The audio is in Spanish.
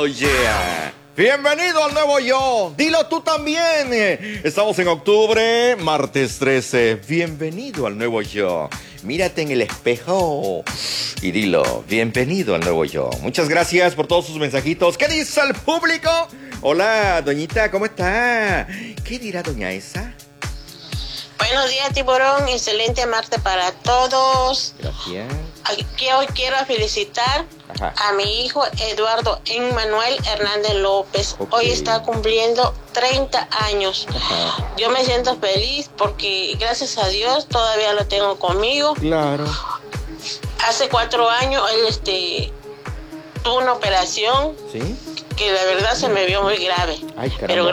Oh yeah. Bienvenido al nuevo yo. Dilo tú también. Estamos en octubre, martes 13. Bienvenido al nuevo yo. Mírate en el espejo y dilo, bienvenido al nuevo yo. Muchas gracias por todos sus mensajitos. ¿Qué dice el público? Hola, doñita, ¿cómo está? ¿Qué dirá doña Esa? Buenos días, Tiburón. Excelente martes para todos. Gracias. Aquí hoy quiero felicitar a mi hijo Eduardo Emmanuel Hernández López. Okay. Hoy está cumpliendo 30 años. Ajá. Yo me siento feliz porque gracias a Dios todavía lo tengo conmigo. Claro. Hace 4 años él tuvo una operación. ¿Sí? Que la verdad se me vio muy grave. Ay, caramba. Pero